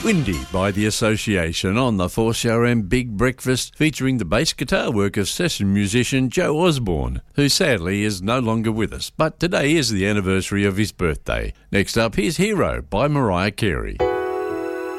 Windy by The Association on the 4CRM Big Breakfast, featuring the bass guitar work of session musician Joe Osborne, who sadly is no longer with us, but today is the anniversary of his birthday. Next up, here's Hero by Mariah Carey.